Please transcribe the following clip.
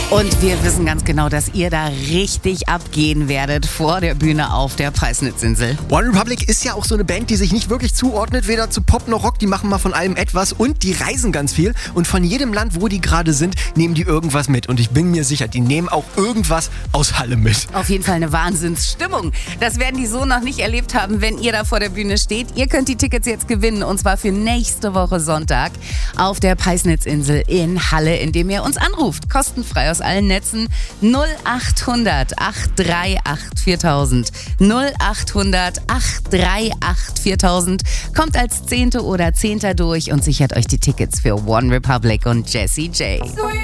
Und wir wissen ganz genau, dass ihr da richtig abgehen werdet vor der Bühne auf der Peisnitzinsel. OneRepublic ist ja auch so eine Band, die sich nicht wirklich zuordnet, weder zu Pop noch Rock. Die machen mal von allem etwas und die reisen ganz viel. Und von jedem Land, wo die gerade sind, nehmen die irgendwas mit. Und ich bin mir sicher, die nehmen auch irgendwas aus Halle mit. Auf jeden Fall eine Wahnsinnsstimmung. Das werden die so noch nicht erlebt haben, wenn ihr da vor der Bühne steht. Ihr könnt die Tickets jetzt gewinnen und zwar für nächste Woche Sonntag auf der Peisnitzinsel in Halle, indem ihr uns anruft. Kostenfrei aus allen Netzen 0800 838 4000. 0800 838 4000. Kommt als Zehnte oder Zehnter durch und sichert euch die Tickets für OneRepublic und Jessie J.